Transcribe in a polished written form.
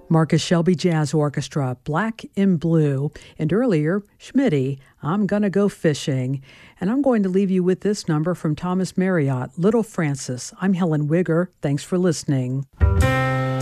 Marcus Shelby Jazz Orchestra, Black in Blue, and earlier, Schmitty, I'm Gonna Go Fishing. And I'm going to leave you with this number from Thomas Marriott, Little Francis. I'm Helen Wigger. Thanks for listening.